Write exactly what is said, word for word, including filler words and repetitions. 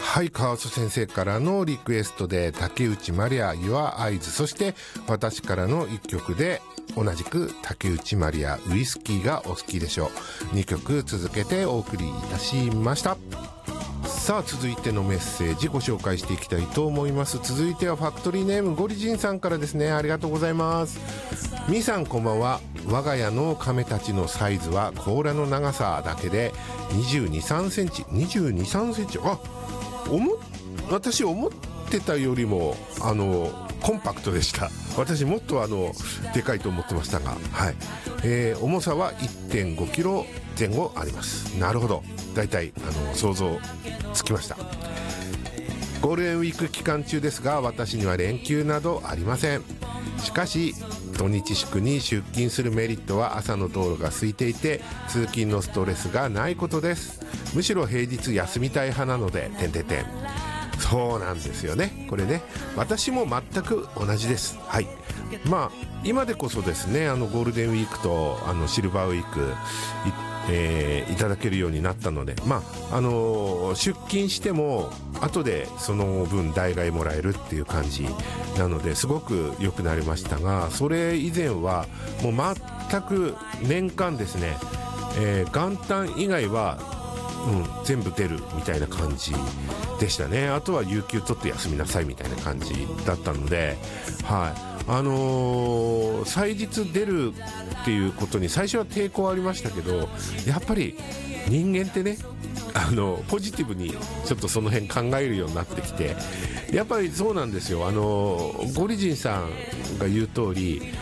はい、川曽先生からのリクエストで竹内まりや Your Eyes、 そして私からのいっきょくで同じく竹内まりやウイスキーがお好きでしょう、にきょく続けてお送りいたしました。さあ続いてのメッセージご紹介していきたいと思います。続いてはファクトリーネームゴリジンさんからですね。ありがとうございます。みーさんこんばんは。我が家の亀たちのサイズは甲羅の長さだけでにじゅうに、さんセンチにじゅうに、さんセンチ、あ、思私思ってたよりもあのコンパクトでした。私もっとあのでかいと思ってましたが、はい、えー、重さは いってんごキロぜん後あります。なるほど、だいたいあの想像つきました。ゴールデンウィーク期間中ですが私には連休などありません。しかし土日祝に出勤するメリットは朝の道路が空いていて通勤のストレスがないことです。むしろ平日休みたい派なので点々点。そうなんですよね。これね、私も全く同じです。はい、まあ今でこそですね、あのゴールデンウィークとあのシルバーウィーク い,、えー、いただけるようになったので、まああのー、出勤しても後でその分代替もらえるっていう感じなのですごく良くなりましたが、それ以前はもう全く年間ですね、えー、元旦以外は、うん、全部出るみたいな感じでしたね。あとは有給取って休みなさいみたいな感じだったので、はい、あのー、祭日出るっていうことに最初は抵抗ありましたけど、やっぱり人間ってね、あのポジティブにちょっとその辺考えるようになってきて、やっぱりそうなんですよ。あのゴリジンさんが言う通り、